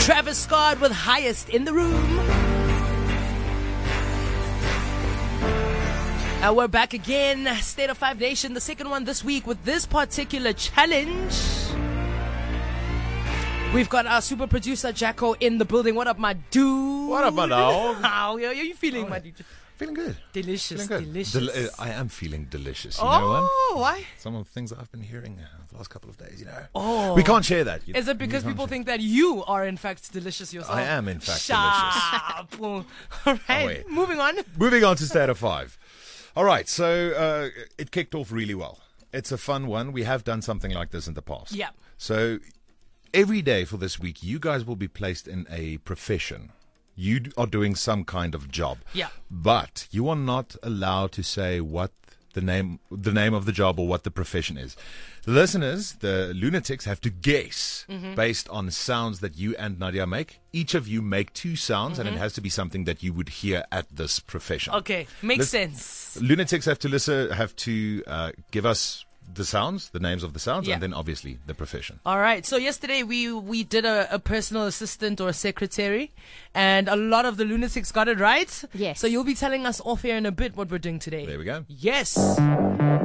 Travis Scott with Highest in the Room. And we're back again. State of Five Nation, the second one this week with this particular challenge. We've got our super producer Jacko in the building. What up, my dude? What up, my dog? How are you feeling, my dude? Feeling good. Delicious, Feeling good. delicious. I am feeling delicious, you know what? Oh, why? Some of the things that I've been hearing the last couple of days, you know. Oh. We can't share that. Is it because people think that you are in fact delicious yourself? I am in fact delicious. All right, moving on. Moving on to State of Five. All right, so it kicked off really well. It's a fun one. We have done something like this in the past. Yeah. So every day for this week, you guys will be placed in a profession. You are doing some kind of job. Yeah. But you are not allowed to say what the name of the job or what the profession is. The listeners, the lunatics, have to guess based on sounds that you and Nadia make. Each of you make two sounds, and it has to be something that you would hear at this profession. Okay, makes sense. Lunatics have to give us the sounds, the names of the sounds, Yeah. and then obviously the profession. All right. So yesterday we did a personal assistant or a secretary, and a lot of the lunatics got it right. Yes. So you'll be telling us off air in a bit what we're doing today. There we go. Yes.